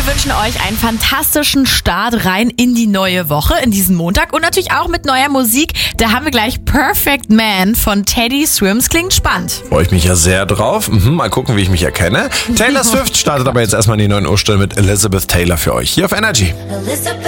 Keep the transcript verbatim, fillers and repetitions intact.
wünschen euch einen fantastischen Start rein in die neue Woche, in diesen Montag und natürlich auch mit neuer Musik. Da haben wir gleich Perfect Man von Teddy Swims. Klingt spannend. Freue ich mich ja sehr drauf. Mhm, mal gucken, wie ich mich erkenne. Taylor Swift startet aber jetzt erstmal in die neun Uhr Stunde mit Elizabeth Taylor für euch hier auf Energy. Elizabeth